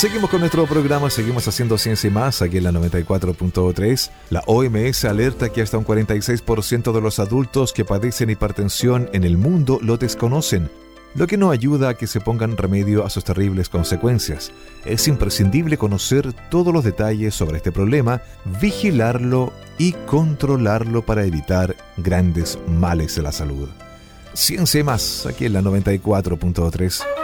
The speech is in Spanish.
Seguimos con nuestro programa, seguimos haciendo Ciencia y Más aquí en la 94.3. La OMS alerta que hasta un 46% de los adultos que padecen hipertensión en el mundo lo desconocen, lo que no ayuda a que se pongan remedio a sus terribles consecuencias. Es imprescindible conocer todos los detalles sobre este problema, vigilarlo y controlarlo para evitar grandes males de la salud. Ciencia y Más aquí en la 94.3.